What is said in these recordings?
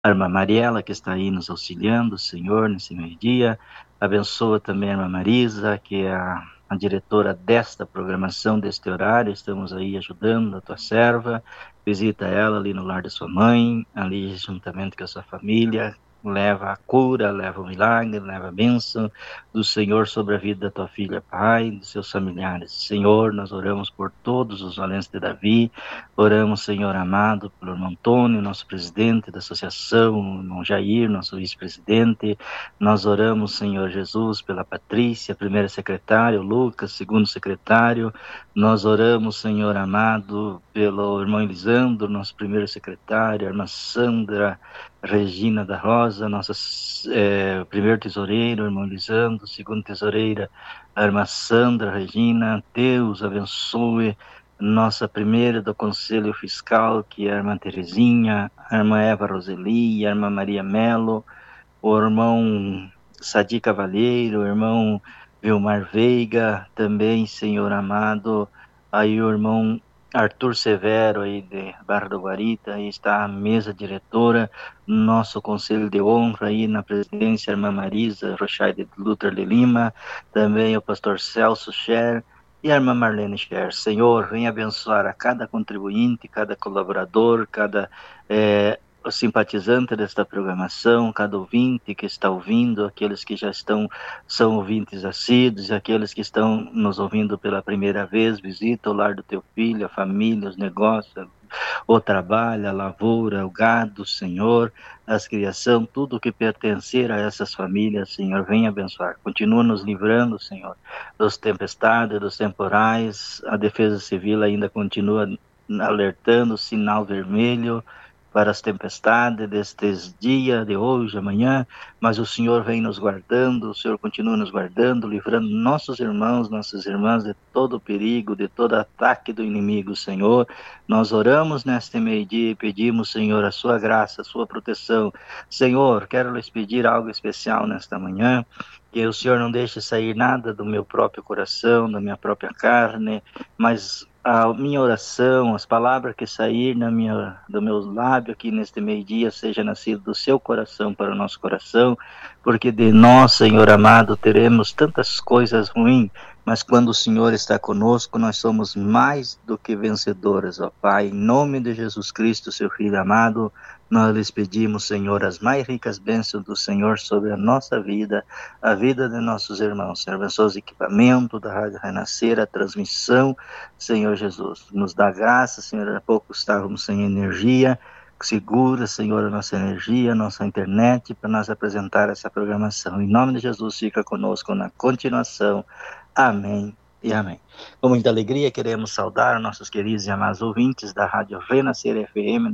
A irmã Mariela, que está aí nos auxiliando, Senhor, nesse meio-dia. Abençoa também a irmã Marisa, que é a diretora desta programação, deste horário. Estamos aí ajudando a tua serva. Visita ela ali no lar da sua mãe, ali juntamente com a sua família. Leva a cura, leva o milagre, leva a bênção do Senhor sobre a vida da tua filha, Pai, dos seus familiares. Senhor, nós oramos por todos os valentes de Davi. Oramos, Senhor amado, pelo irmão Antônio, nosso presidente da associação, o irmão Jair, nosso vice-presidente. Nós oramos, Senhor Jesus, pela Patrícia, primeira secretária, o Lucas, segundo secretário. Nós oramos, Senhor amado, pelo irmão Elisandro, nosso primeiro secretário, a irmã Sandra, Regina da Rosa, nossa primeiro tesoureiro, irmão Elisandro, segundo tesoureira, a irmã Sandra, Regina. Deus abençoe nossa primeira do Conselho Fiscal, que é a irmã Terezinha, a irmã Eva Roseli, a irmã Maria Melo, o irmão Sadi Cavalheiro, o irmão Vilmar Veiga, também, Senhor amado, aí o irmão Arthur Severo, aí de Barra do Guarita, aí está a mesa diretora, nosso Conselho de Honra, aí na presidência, a irmã Marisa Rochaide Luther de Lima, também o pastor Celso Scher, e a irmã Marlene Scher. Senhor, vem abençoar a cada contribuinte, cada colaborador, cada simpatizante desta programação, cada ouvinte que está ouvindo, aqueles que já são ouvintes assíduos, aqueles que estão nos ouvindo pela primeira vez. Visita o lar do teu filho, a família, os negócios, o trabalho, a lavoura, o gado, Senhor, as criação, tudo que pertencer a essas famílias, Senhor, vem abençoar. Continua nos livrando, Senhor, dos tempestades, dos temporais. A Defesa Civil ainda continua alertando, sinal vermelho para as tempestades destes dias, de hoje, amanhã, mas o Senhor vem nos guardando, o Senhor continua nos guardando, livrando nossos irmãos, nossas irmãs de todo perigo, de todo ataque do inimigo, Senhor. Nós oramos neste meio-dia e pedimos, Senhor, a sua graça, a sua proteção. Senhor, quero lhes pedir algo especial nesta manhã, que o Senhor não deixe sair nada do meu próprio coração, da minha própria carne, mas a minha oração, as palavras que sair do meu lábio aqui neste meio-dia, seja nascido do seu coração para o nosso coração, porque de nós, Senhor amado, teremos tantas coisas ruins, mas quando o Senhor está conosco, nós somos mais do que vencedores, ó Pai. Em nome de Jesus Cristo, seu Filho amado, nós lhes pedimos, Senhor, as mais ricas bênçãos do Senhor sobre a nossa vida, a vida de nossos irmãos. Senhor, abençoa os equipamentos da Rádio Renascer, a transmissão, Senhor Jesus. Nos dá graça, Senhor, há pouco estávamos sem energia, segura, Senhor, a nossa energia, a nossa internet, para nós apresentar essa programação. Em nome de Jesus, fica conosco na continuação. Amém e amém. Com muita alegria, queremos saudar nossos queridos e amados ouvintes da Rádio Renascer FM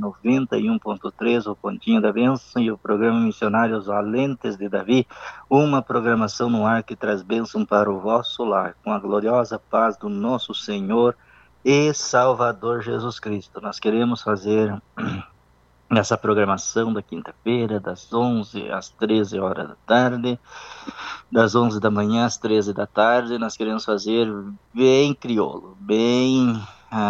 91.3, o Pontinho da Bênção, e o programa missionário Os Valentes de Davi, uma programação no ar que traz bênção para o vosso lar, com a gloriosa paz do nosso Senhor e Salvador Jesus Cristo. Nós queremos fazer nessa programação da quinta-feira, das 11 às 13 horas da tarde, das 11 da manhã às 13 da tarde, nós queremos fazer bem crioulo, bem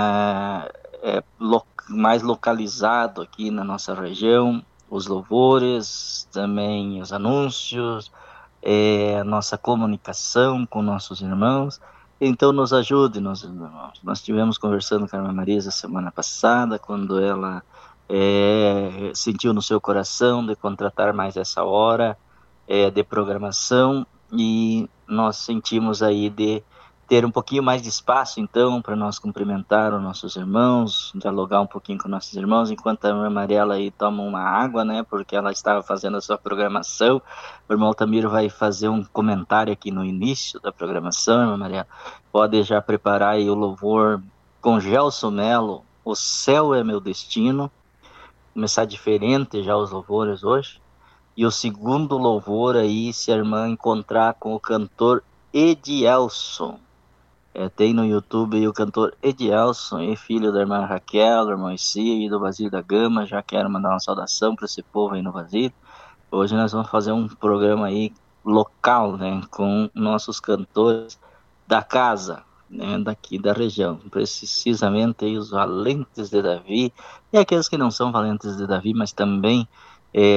mais localizado aqui na nossa região, os louvores, também os anúncios, a nossa comunicação com nossos irmãos. Então nos ajude, nossos irmãos. Nós estivemos conversando com a irmã Marisa semana passada, quando ela sentiu no seu coração de contratar mais essa hora de programação, e nós sentimos aí de ter um pouquinho mais de espaço, então, para nós cumprimentar os nossos irmãos, dialogar um pouquinho com nossos irmãos, enquanto a irmã Mariela aí toma uma água, né, porque ela estava fazendo a sua programação. O irmão Altamiro vai fazer um comentário aqui no início da programação. Irmã Mariela, pode já preparar aí o louvor com Gelson Melo, O Céu é Meu Destino. Começar diferente já os louvores hoje. E o segundo louvor aí, se a irmã encontrar com o cantor Edielson. Tem no YouTube aí o cantor Edielson, filho da irmã Raquel, do irmão Isia e do Basílio da Gama. Já quero mandar uma saudação para esse povo aí no Basílio. Hoje nós vamos fazer um programa aí local, né, com nossos cantores da casa, né, daqui da região, precisamente aí os valentes de Davi, e aqueles que não são valentes de Davi, mas também